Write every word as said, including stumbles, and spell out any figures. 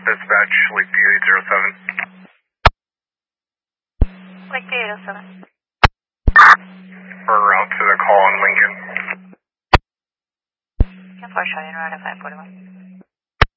Dispatch, Lakeview eight zero seven. Lakeview eight oh seven. We're out to the call on Lincoln. ten four showing route at five forty-one.